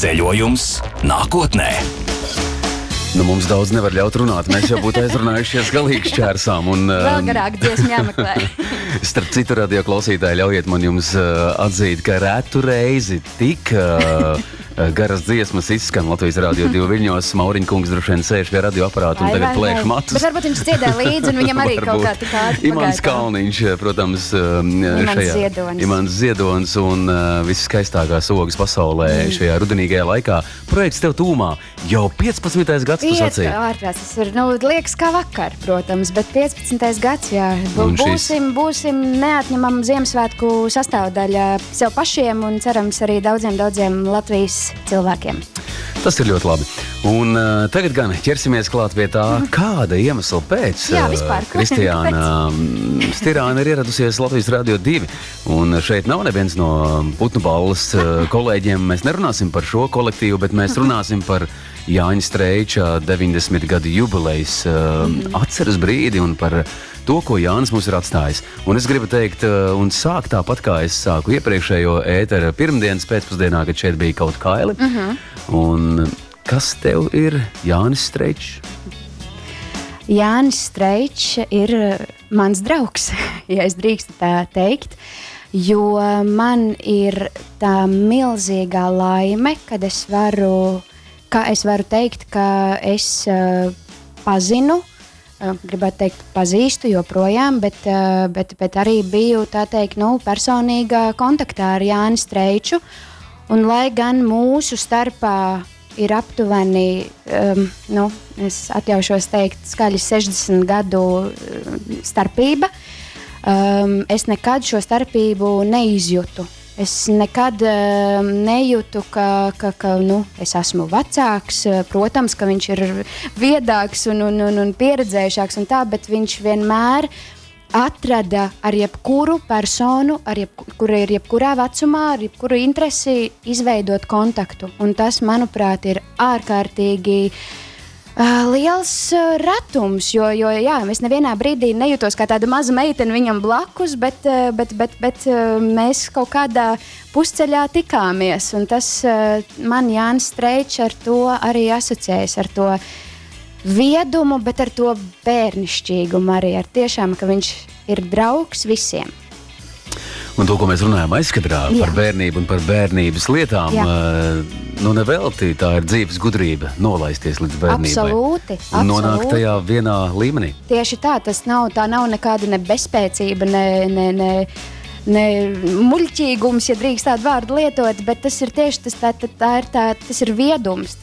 Ceļojums nākotnē. Mums daudz nevar ļaut runāt. Mēs jau būtu aizrunājušies galīgi šķērsām. Vēl garāk dziesmu jāmeklē. Starp citu, radio klausītāji, ļaujiet man jums atzīt, ka retu reizi tik garas dziesmas izskan Latvijas Radio 2 viļņos. Mauriņa kungs droši vien sēž pie radioaparāta un tagad plēš matus. Bet varbūt viņš dziedē līdzi un viņam arī kaut kā tik ātri Imants Kalniņš, protams, Imants Ziedonis un viskaistākās ogas pasaulē šajā rudenīgajā laikā. Projekts tev tūmā jau 15. gads, tu sacīji. Ārprāts, tas ir, liekas kā vakar, protams, bet 15. gads, jā. Būsim neatņemama Ziemassvētku sastāvdaļa sev pašiem un cerams arī daudziem Latvijas cilvēkiem. Tas ir ļoti labi. Un tagad gan ķersimies klāt pie tā, kāda iemesla pēc Kristiāna Stirāna ir ieradusies Latvijas Radio 2. Un šeit nav neviens no Putnu balles kolēģiem. Mēs nerunāsim par šo kolektīvu, bet mēs runāsim par Jāņa Streiča 90 gadu jubilejas atceras brīdi un par to, ko Jānis mums ir atstājis. Un es gribu teikt, un sākt tāpat, kā es sāku iepriekšējo ētera pirmdienas pēcpusdienā, kad šeit bija kaut kaili. Un kas tev ir Jānis Streičs? Jānis Streičs ir mans draugs, ja es drīkstu tā teikt, jo man ir tā milzīgā laime, kad es varu teikt, ka es pazinu, gribētu teikt, pazīstu joprojām, bet arī biju, tā teikt, personīgā kontaktā ar Jāni Streiču. Un lai gan mūsu starpā ir aptuveni, es atļaušos teikt, skaļi 60 gadu starpība, es nekad šo starpību neizjutu. Es nekad nejūtu, ka es esmu vecāks. Protams, ka viņš ir viedāks un pieredzējušāks un tā, bet viņš vienmēr atrada ar jebkuru personu, kura ir jebkurā vecumā, ar jebkuru interesi izveidot kontaktu. Un tas, manuprāt, ir ārkārtīgi liels ratums, jo es nevienā brīdī nejūtos kā tāda maza meitene viņam blakus, bet mēs kaut kādā pusceļā tikāmies. Un tas man Jānis Streičs ar to arī asociējas, ar to viedumu, bet ar to bērnišķīgumu arī, ar tiešām, ka viņš ir draugs visiem. Un to, ko mēs runājam aizkadrā par bērnību un par bērnības lietām, nevelti tā ir dzīves gudrība nolaisties līdz bērnībai. Absolūti. Un nonākt tajā vienā līmenī. Tieši tā, tā nav nekāda ne bezspēcība, ne muļķīgums, ja drīkst tādu vārdu lietot, bet tas ir tieši tas ir viedums,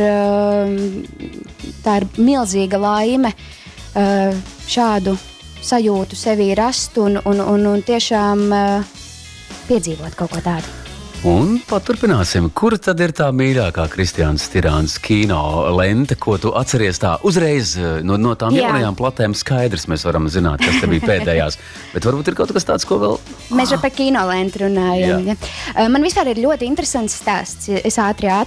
tā ir milzīga laime šādu sajūtu sevī rast un tiešām piedzīvot kaut ko tādu. Un paturpināsim. Kur tad ir tā mīļākā Kristiāns Stirāns kino lente, ko tu atceries tā uzreiz no tām jaunajām platēm? Skaidrs, mēs varam zināt, kas te bija pēdējās. Bet varbūt ir kaut kas tāds, ko vēl... Mēs jau par kino lenti runājam. Man vispār ir ļoti interesants stāsts. Es ātri